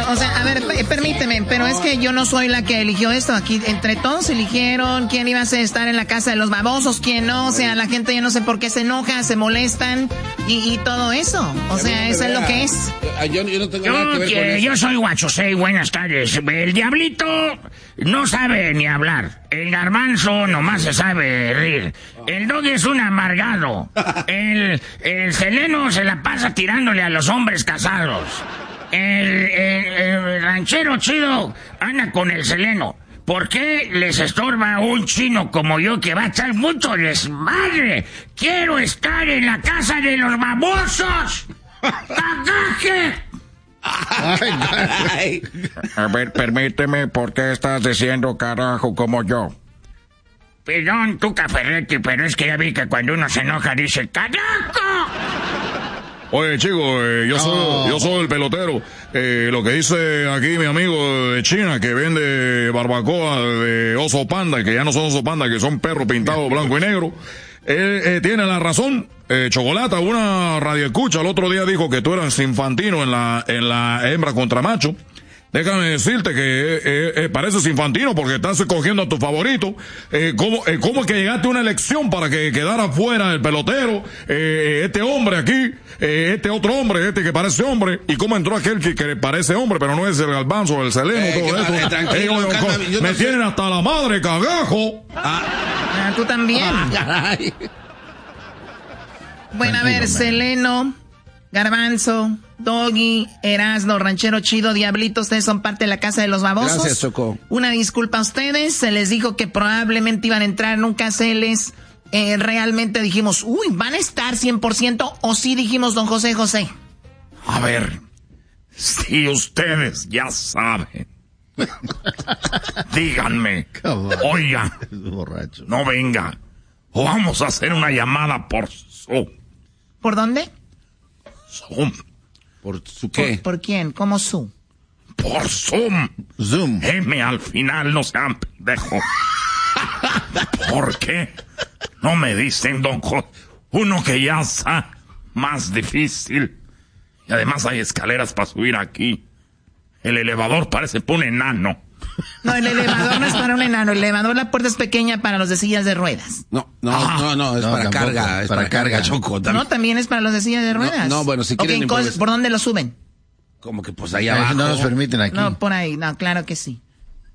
o sea, a ver, permíteme, pero es que yo no soy la que eligió esto. Aquí entre todos eligieron quién iba a estar en la casa de los babosos, quién no. O sea, la gente yo no sé por qué se enoja, se molestan y todo eso. O sea, eso es lo que es. Yo no tengo nada que ver con eso. Yo soy Guachosei, buenas tardes. El Diablito no sabe ni hablar. El Garbanzo nomás se sabe reír. El Doggy es un amargado. El Seleno se la pasa tirándole a los hombres casados. El ranchero chido anda con el Seleno. ¿Por qué les estorba un chino como yo que va a echar mucho desmadre? ¡Quiero estar en la casa de los babosos! ¡Agaje! Ay. A ver, permíteme, ¿por qué estás diciendo carajo como yo? Perdón, Tuca Ferretti, pero es que ya vi que cuando uno se enoja dice ¡carajo! Oye, chico, yo soy el pelotero. Lo que dice aquí mi amigo de China, que vende barbacoa de oso panda, que ya no son oso panda, que son perros pintados blanco y negro. Él tiene la razón. Chocolata, una radioescucha el otro día dijo que tú eras infantino en la hembra contra macho. Déjame decirte que pareces infantino porque estás escogiendo a tu favorito. ¿Cómo es que llegaste a una elección para que quedara fuera el pelotero? Este hombre aquí, este otro hombre, este que parece hombre. ¿Y cómo entró aquel que parece hombre, pero no es el Garbanzo, el Seleno, todo eso? Tranquilo, Me tienen hasta la madre, cagajo. Tú también. Caray. Bueno, a ver, Seleno, Garbanzo, Doggy, Erasmo, Ranchero Chido, Diablito, ustedes son parte de la casa de los babosos. Gracias, Choco. Una disculpa a ustedes, se les dijo que probablemente iban a entrar, nunca se les... realmente dijimos, van a estar 100%, o sí dijimos, don José José. A ver, si ustedes ya saben, díganme, oiga, no venga, o vamos a hacer una llamada por Zoom. ¿Por dónde? Zoom. ¿Por su qué? ¿Por quién? ¿Cómo Zoom? Por Zoom. Zoom. M al final, no sean pendejos. ¿Por qué no me dicen, don Jorge? Uno que ya está más difícil. Y además hay escaleras para subir aquí. El elevador parece para un enano. No, el elevador no es para un enano. El elevador, la puerta es pequeña para los de sillas de ruedas. No, es para carga. Es para carga, Choco. No, también es para los de sillas de ruedas. No, bueno, si quieren... ¿Por dónde lo suben? Como que pues ahí abajo. No nos permiten aquí. No, por ahí. No, claro que sí.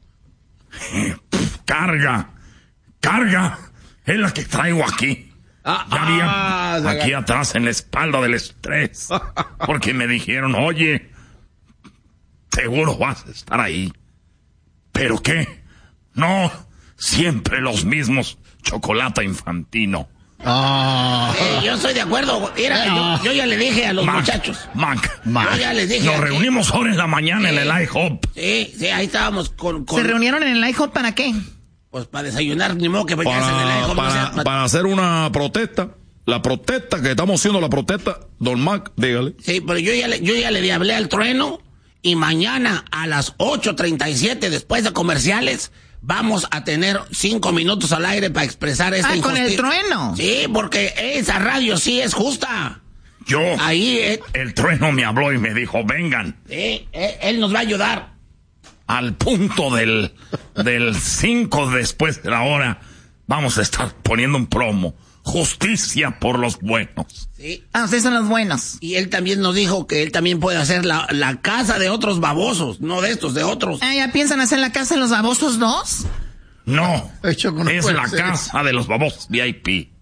Carga. Es la que traigo aquí. Aquí atrás en la espalda del estrés. Porque me dijeron, oye, seguro vas a estar ahí. ¿Pero qué? No, siempre los mismos. Chocolate infantino. Yo estoy de acuerdo. Mira, yo ya le dije a los muchachos. Yo ya les dije. Nos reunimos ahora en la mañana en el IHOP. Sí, ahí estábamos con... ¿Se reunieron en el IHOP para qué? Pues para desayunar, ni modo que vayas en el IHOP. Para hacer una protesta. La protesta que estamos haciendo, Don Mac, dígale. Sí, pero yo ya le hablé al Trueno y mañana a las 8:37 después de comerciales vamos a tener 5 minutos al aire para expresar esta injusticia. ¿Con el Trueno? Sí, porque esa radio sí es justa. El Trueno me habló y me dijo, vengan. Sí, él nos va a ayudar. Al punto del 5 después de la hora vamos a estar poniendo un promo. Justicia por los buenos. Sí. Ustedes son los buenos. Y él también nos dijo que él también puede hacer la casa de otros babosos, no de estos, de otros. ¿Ya piensan hacer la casa de los babosos 2? No, es la casa de los babosos VIP.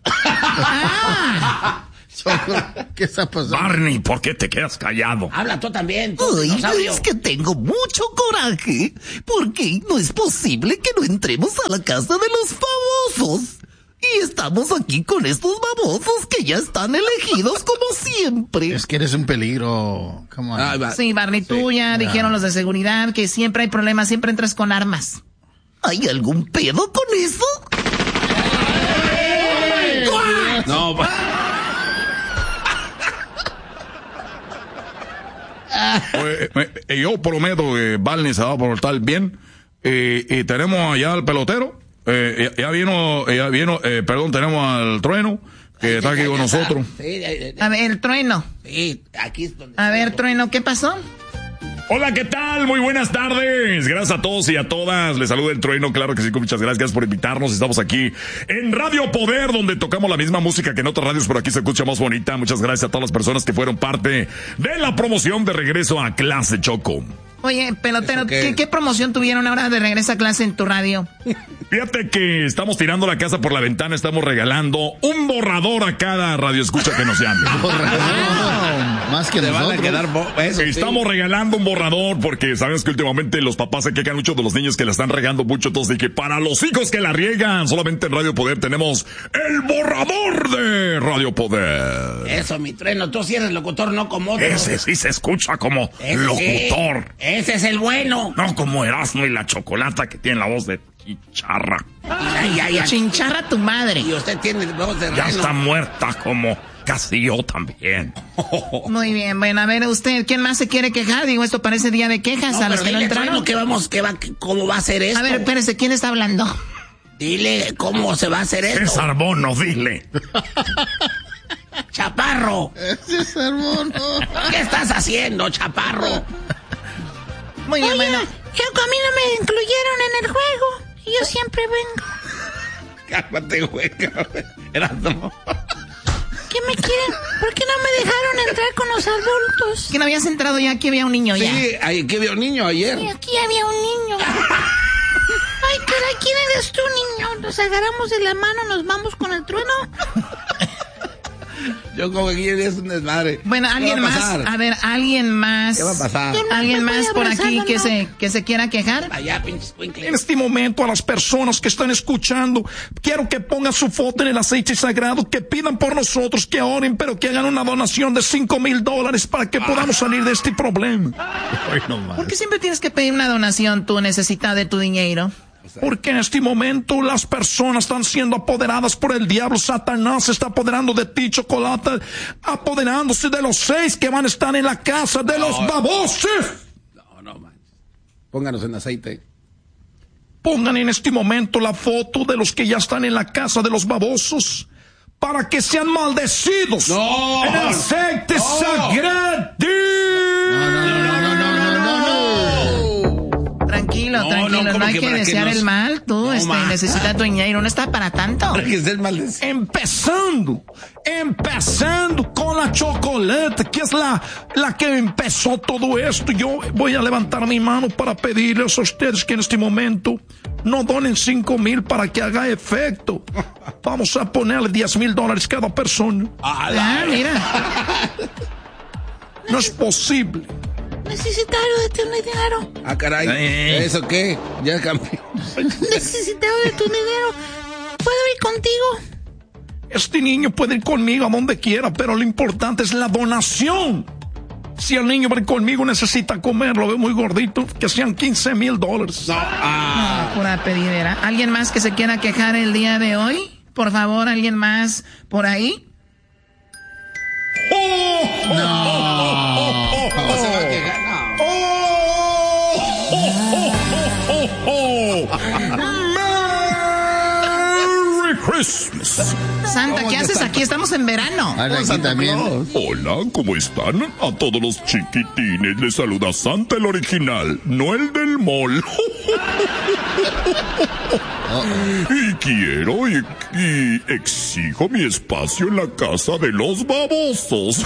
¿Qué está pasando? Barney, ¿por qué te quedas callado? Habla tú también. Es que tengo mucho coraje, porque no es posible que no entremos a la casa de los famosos. Y estamos aquí con estos babosos que ya están elegidos como siempre. Es que eres un peligro. Sí, Barney, tú ya dijeron los de seguridad que siempre hay problemas, siempre entras con armas. ¿Hay algún pedo con eso? No, yo prometo que Barney se va a portar bien. Y tenemos allá al pelotero. Tenemos al Trueno, que está aquí con nosotros. Sí, a ver, el Trueno. Sí, aquí es donde... A ver, Trueno, ¿qué pasó? Hola, ¿qué tal? Muy buenas tardes. Gracias a todos y a todas. Les saluda el Trueno, claro que sí, muchas gracias por invitarnos. Estamos aquí en Radio Poder, donde tocamos la misma música que en otras radios, pero aquí se escucha más bonita. Muchas gracias a todas las personas que fueron parte de la promoción de regreso a clase, Choco. Oye, pelotero, ¿qué promoción tuvieron ahora de regreso a clase en tu radio? Fíjate que estamos tirando la casa por la ventana, estamos regalando un borrador a cada radioescucha que nos llame. Más que nosotros. Van a quedar estamos regalando un borrador porque sabes que últimamente los papás se quejan mucho de los niños que la están regando mucho. Entonces dije, para los hijos que la riegan, solamente en Radio Poder tenemos el borrador de Radio Poder. Eso, mi Trueno, tú sí eres locutor, no como otro. Ese sí se escucha como locutor. Ese es el bueno. No como Erasmo y la Chocolata, que tiene la voz de Chincharra. Ya. Chincharra tu madre. Y usted tiene voz de Ya reno. está muerta como casi yo también. Muy bien, bueno, a ver usted, ¿quién más se quiere quejar? Digo, esto parece día de quejas a los que no entraron. ¿Cómo va a ser esto? A ver, espérese, ¿quién está hablando? Dile cómo se va a hacer esto. César Bono, dile. Chaparro. César Bono. ¿Qué estás haciendo, Chaparro? Muy bien, bueno. Choco, a mí no me incluyeron en el juego. Y yo siempre vengo. Cálmate, güey. Erasmo. ¿Qué me quieren? ¿Por qué no me dejaron entrar con los adultos? ¿Que no habías entrado ya? Aquí había un niño ya. Sí, aquí había un niño ayer. Y aquí había un niño. Ay, caray, ¿quién eres tú, niño? Nos agarramos de la mano, nos vamos con el Trueno. Yo como que es un desmadre. Bueno, alguien más. A ver, alguien más. ¿Qué va a pasar? ¿Alguien más por aquí que se quiera quejar? Allá, pinches cuincles. En este momento, a las personas que están escuchando, quiero que pongan su foto en el aceite sagrado, que pidan por nosotros, que oren, pero que hagan una donación de $5,000 para que podamos salir de este problema. ¿Por qué siempre tienes que pedir una donación tú necesitas de tu dinero? Porque en este momento las personas están siendo apoderadas por el diablo. Satanás se está apoderando de ti, Chocolata, apoderándose de los 6 que van a estar en la casa de los babosos. No, man. Pónganos en aceite. Pongan en este momento la foto de los que ya están en la casa de los babosos para que sean maldecidos en el aceite sagrado. Tranquilo, no hay que desear el mal, tú, necesita tu dinero, no está para tanto. Para que estés maldecido. Empezando con la Chocolata, que es la que empezó todo esto. Yo voy a levantar mi mano para pedirles a ustedes que en este momento no donen $5,000 para que haga efecto. Vamos a ponerle $10,000 cada persona. Mira. No es posible. Necesitado de tu dinero. Caray. ¿Eso qué? Ya cambió. Necesitado de tu dinero. ¿Puedo ir contigo? Este niño puede ir conmigo a donde quiera, pero lo importante es la donación. Si el niño va conmigo necesita comer, lo veo muy gordito, que sean $15,000. No, pura pedidera. ¿Alguien más que se quiera quejar el día de hoy? Por favor, ¿alguien más por ahí? ¿Cómo se va a quejar? Merry Christmas. Santa, ¿qué haces aquí? Estamos en verano. Aquí también. Hola, ¿cómo están? A todos los chiquitines les saluda Santa el original, no el del mall. Y quiero y exijo mi espacio en la casa de los babosos.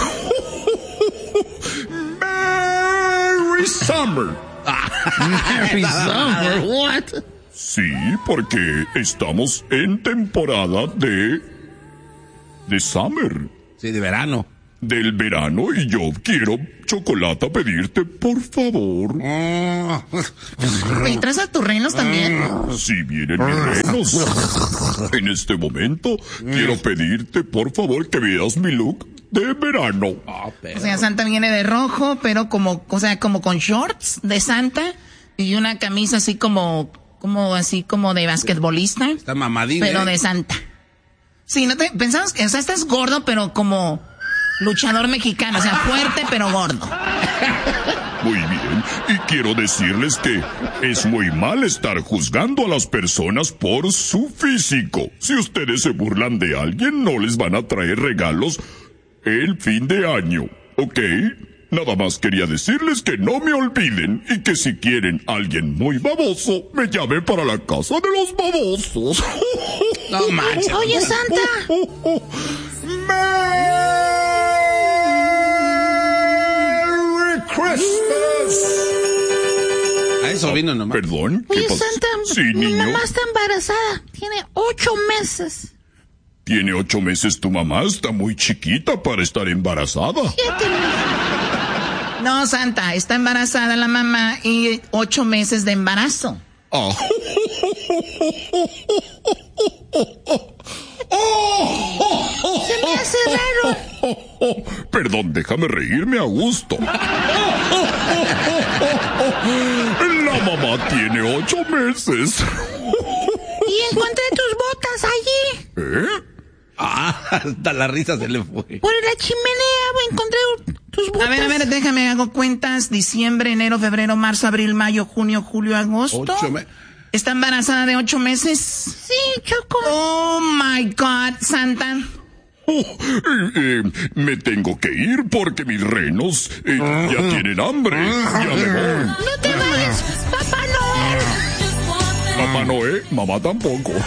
Merry Summer. Merry Summer, what? Sí, porque estamos en temporada de summer. Sí, de verano. Del verano, y yo quiero, Chocolata, pedirte, por favor. ¿Y traes a tus reinos también? Si vienen mis reinos. En este momento, quiero pedirte, por favor, que veas mi look de verano. O sea, Santa viene de rojo, pero como con shorts de Santa y una camisa así como de basquetbolista. Está mamadín. Pero de Santa. Sí, no te pensamos que, o sea, estás gordo, pero como luchador mexicano, o sea, fuerte pero gordo. Muy bien, y quiero decirles que es muy mal estar juzgando a las personas por su físico. Si ustedes se burlan de alguien, no les van a traer regalos el fin de año, ¿ok? Nada más quería decirles que no me olviden y que si quieren alguien muy baboso, me llame para la casa de los babosos. No manches. Oye, Santa. ¡Merry Christmas! A eso vino nomás. ¿Perdón? ¿Qué Oye, pasa? Santa, Sí, mi niño. mamá está embarazada. Tiene 8 meses. ¿Tiene 8 meses tu mamá? Está muy chiquita para estar embarazada. 7 meses. No, Santa, está embarazada la mamá y 8 meses de embarazo. Ah. Se me hace raro. Perdón, déjame reírme a gusto. La mamá tiene 8 meses. Y encontré tus botas allí. ¿Eh? Hasta la risa se le fue. Por la chimenea encontré tus botas. A ver, déjame, hago cuentas. Diciembre, enero, febrero, marzo, abril, mayo, junio, julio, agosto. ¿Está embarazada de 8 meses? Sí, Choco. Oh, my God, Santa. Me tengo que ir porque mis renos ya tienen hambre. Ya me voy. No te vayas, Papá Noel. Papá Noé, mamá tampoco.